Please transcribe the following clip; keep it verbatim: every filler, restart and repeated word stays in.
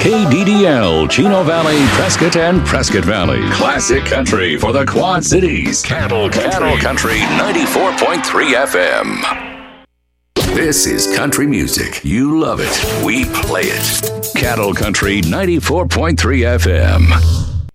K D D L, Chino Valley, Prescott, and Prescott Valley. Classic country for the Quad Cities. Cattle Country, Cattle Country ninety-four point three F M. This is country music. You love it. We play it. Cattle Country ninety-four point three F M.